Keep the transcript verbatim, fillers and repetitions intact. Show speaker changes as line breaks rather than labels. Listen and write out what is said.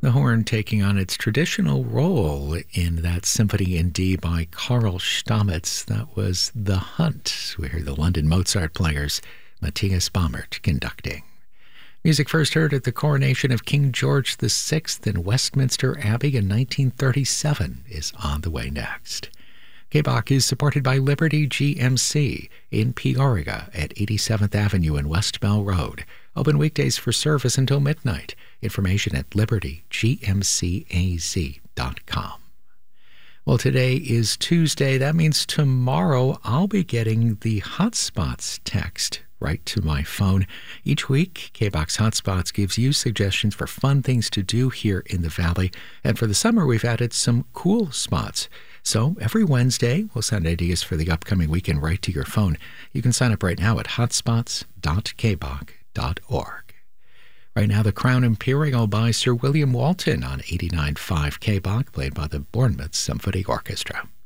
The horn taking on its traditional role in that Symphony in D by Karl Stamitz. That was The Hunt. We hear the London Mozart players, Matthias Baumert, conducting. Music first heard at the coronation of King George the Sixth in Westminster Abbey in nineteen thirty-seven is on the way next. K B O C is supported by Liberty G M C in Peoria at eighty-seventh Avenue and West Bell Road. Open weekdays for service until midnight. Information at liberty g m c a z dot com. Well, today is Tuesday. That means tomorrow I'll be getting the Hotspots text right to my phone. Each week, K B O C Hotspots gives you suggestions for fun things to do here in the Valley. And for the summer, we've added some cool spots. So every Wednesday, we'll send ideas for the upcoming weekend right to your phone. You can sign up right now at hotspots dot k b o c dot org. Right now, the Crown Imperial by Sir William Walton on eighty-nine point five K B O C, played by the Bournemouth Symphony Orchestra.